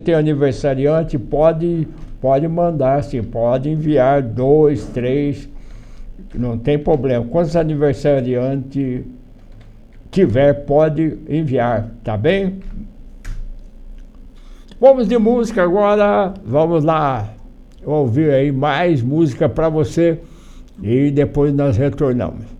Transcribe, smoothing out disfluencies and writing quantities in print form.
tem aniversariante, pode mandar, sim, pode enviar 2, 3, não tem problema. Quantos aniversariantes tiver, pode enviar, tá bem? Vamos de música agora, vamos lá ouvir aí mais música para você e depois nós retornamos.